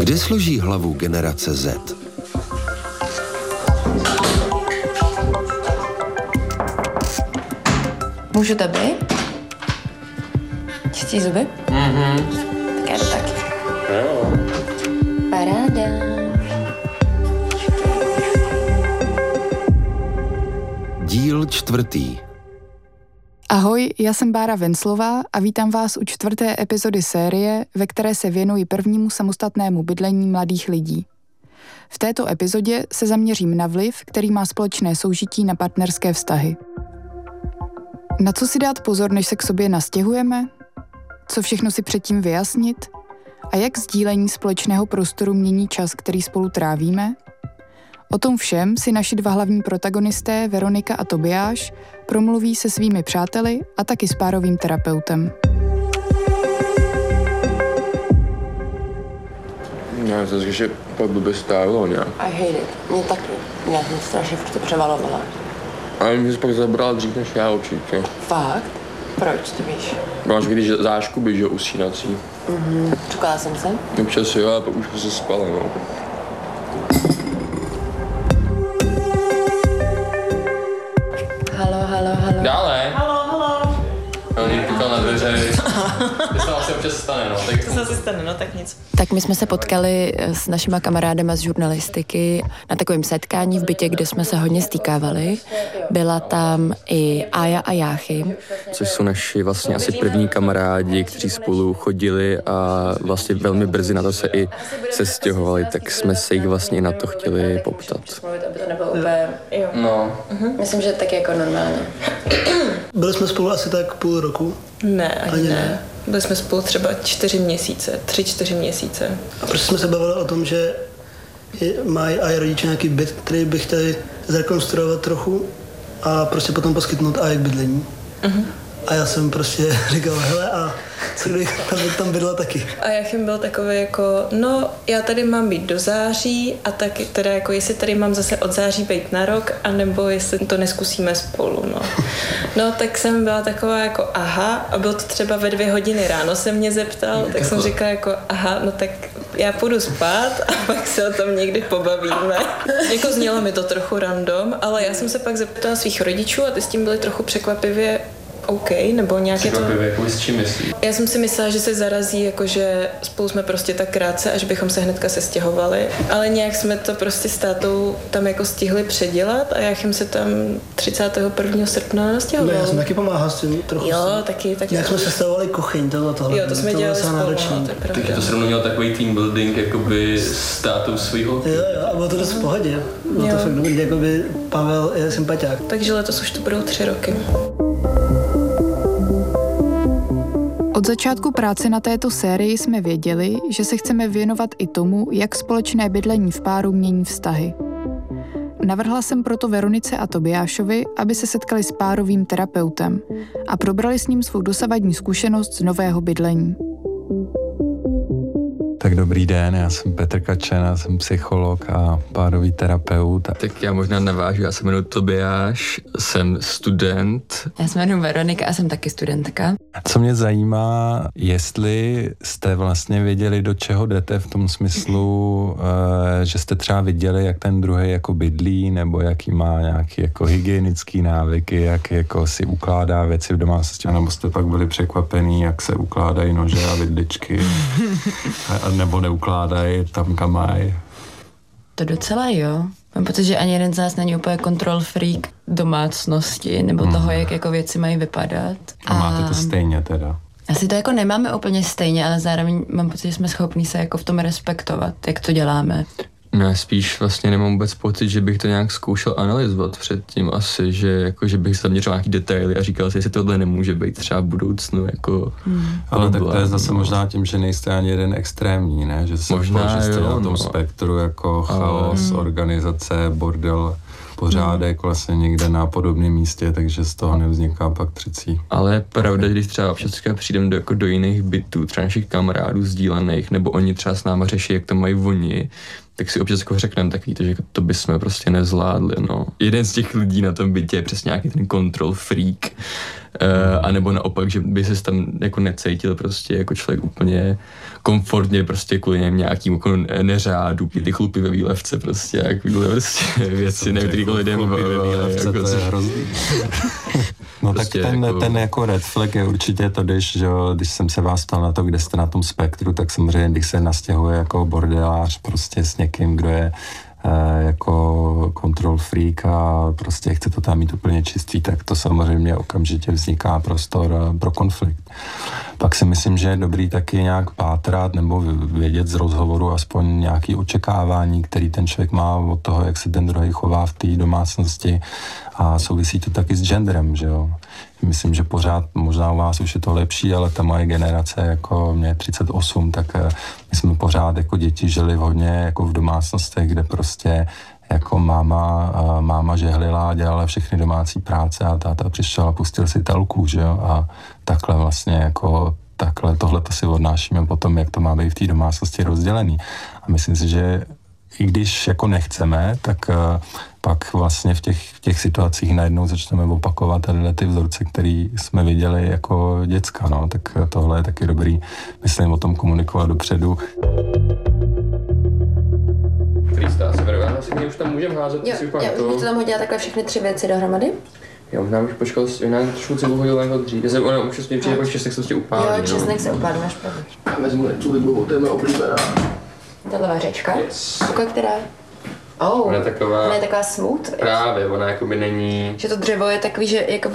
Kde složí hlavu generace Z? Můžu tebe? Čistí zuby? Tak já jdu taky. Jo. Paráda. Díl 4. Ahoj, já jsem Bára Venclová a vítám vás u 4. epizody série, ve které se věnuji prvnímu samostatnému bydlení mladých lidí. V této epizodě se zaměřím na vliv, který má společné soužití na partnerské vztahy. Na co si dát pozor, než se k sobě nastěhujeme? Co všechno si předtím vyjasnit? A jak sdílení společného prostoru mění čas, který spolu trávíme? O tom všem si naši dva hlavní protagonisté, Veronika a Tobiáš, promluví se svými přáteli a taky s párovým terapeutem. Já to že pak by stálo nějak. I hate it. Mě taky. Mě jsem strašně furt to převalovala. Ale mě jsi pak zabral dřív než já určitě. Fakt? Proč to víš? Máš když záškuby, že usínací. Čekala jsem se? Občas jo, a pak už se spala, no. Halo. Dále. Halo. Oni klikal na dveře. To se asi občas stane, no. To se asi stane, no tak nic. Tak my jsme se potkali s našima kamarádema z žurnalistiky na takovém setkání v bytě, kde jsme se hodně stýkávali. Byla tam i Aja a Jáchym. Což jsou naši vlastně asi první kamarádi, kteří spolu chodili a vlastně velmi brzy na to se i sestěhovali, tak jsme se jich vlastně na to chtěli poptat. Aby to nebylo úplně... Jo. No. Myslím, že tak jako normálně. Byli jsme spolu asi tak půl roku. Ne, ani ne. Byli jsme spolu třeba 4 měsíce, 3-4 měsíce. A prostě jsme se bavili o tom, že mají i rodiče nějaký byt, který by chtěli zrekonstruovat trochu a prostě potom poskytnout a jak bydlení. A já jsem prostě říkal, hele, a co kdybych tam bydla taky. A Jáchym byl takový jako, no já tady mám být do září a tak teda jako jestli tady mám zase od září být na rok, anebo jestli to neskusíme spolu, no. No tak jsem byla taková jako aha a bylo to třeba ve 2 hodiny ráno se mě zeptal, tak jsem říkala jako aha, no tak já půjdu spát a pak se o tom někdy pobavíme. Jako znělo mi to trochu random, ale já jsem se pak zeptala svých rodičů a ty s tím byli trochu překvapivě OK, nebo nějaké to... Jako s čím myslí? Já jsem si myslela, že se zarazí, jakože spolu jsme prostě tak krátce, až bychom se hnedka sestěhovali, ale nějak jsme to prostě s tátou tam jako stihli předělat a Jáchym se tam 31. srpna nastěhoval. No, já jsem taky pomáhal s tím trochu. Jo, taky. Jak jsme sestavovali kuchyň, tohle. Jo, to jsme dělali spolu, no, to je pravda. Takže to se rovnou měl takový team building, jakoby s tátou svýho. Jo, a bylo to dost v pohodě. Bylo to fakt dobrý, jakoby Pavel je sympatiák. Takže letos už to budou 3 roky. Od začátku práce na této sérii jsme věděli, že se chceme věnovat i tomu, jak společné bydlení v páru mění vztahy. Navrhla jsem proto Veronice a Tobiášovi, aby se setkali s párovým terapeutem a probrali s ním svou dosavadní zkušenost z nového bydlení. Tak dobrý den, já jsem Petr Kačen, já jsem psycholog a párový terapeut. Tak já možná navážu, já se jmenuji Tobiáš, jsem student. Já se jmenuji Veronika a jsem taky studentka. Co mě zajímá, jestli jste vlastně věděli, do čeho jdete v tom smyslu, že jste třeba viděli, jak ten druhý jako bydlí, nebo jaký má nějaký jako hygienický návyky, jak jako si ukládá věci v domácnosti, nebo jste pak byli překvapený, jak se ukládají nože a vidličky. Nebo neukládají tam, kam mají. To docela jo. Mám pocit, že ani jeden z nás není úplně control freak domácnosti, nebo toho, jak jako věci mají vypadat. A máte to stejně teda? Asi to jako nemáme úplně stejně, ale zároveň mám pocit, že jsme schopní se jako v tom respektovat, jak to děláme. No já spíš vlastně nemám vůbec pocit, že bych to nějak zkoušel analyzovat předtím asi, že jako, že bych se zaměřil nějaký detaily a říkal si, jestli tohle nemůže být třeba v budoucnu jako... Ale tak to je zase možná tím, že nejste ani jeden extrémní, ne? Že se možná, že jste na tom spektru jako chaos, organizace, bordel, pořádek vlastně někde na podobném místě, takže z toho nevzniká pak třecí. Ale je pravda, že když třeba občas přijdeme do jiných bytů, třeba našich kamarádů sdílených, nebo oni třeba s náma řeší, jak to mají oni, tak si občas jako řekneme takový to, že to bychom prostě nezvládli, no. Jeden z těch lidí na tom bytě je přesně nějaký ten control freak, A nebo naopak, že by se tam jako necítil prostě jako člověk úplně komfortně prostě kvůli nějakým jako neřádu, ty chlupy ve výlevce prostě, jakýhle prostě věci, nevím, lidem jako, to je hrozný. No prostě tak ten jako red flag je určitě to, když jsem se vás ptal na to, kde jste na tom spektru, tak samozřejmě, když se nastěhuje jako bordelář prostě s někým, kdo je jako control freak a prostě chce to tam mít úplně čistý, tak to samozřejmě okamžitě vzniká prostor pro konflikt. Pak si myslím, že je dobrý taky nějak pátrat nebo vědět z rozhovoru aspoň nějaké očekávání, který ten člověk má od toho, jak se ten druhý chová v té domácnosti a souvisí to taky s genderem, že jo. Myslím, že pořád, možná u vás už je to lepší, ale ta moje generace, jako mě 38, tak my jsme pořád jako děti žili hodně jako v domácnostech, kde prostě jako máma žehlila, dělala všechny domácí práce a táta přišel a pustil si telku, že jo, a takhle vlastně jako tohle to si odnášíme potom, jak to má být v té domácnosti rozdělený. A myslím si, že i když jako nechceme, tak pak vlastně v těch situacích najednou začneme opakovat ty vzorce, které jsme viděli jako děcka, no, tak tohle je taky dobrý, myslím, o tom komunikovat dopředu. Krista, Severová, asi už tam můžeme házet. Jo, už to tam hodila takhle všechny 3 věci dohromady? Jo, možná bych počkal, možná trošku cibu hodil jako dřív. Ona už se přijde, pak česnek se prostě upálí. Jo, česnek se upálí, máš pravdu. Já vezmu tu libovou, to je moje oblíbená. Tahle vařečka? Yes. Která? Ona je taková smooth. Právě, ona jakoby není... Že to dřevo je takový, že jako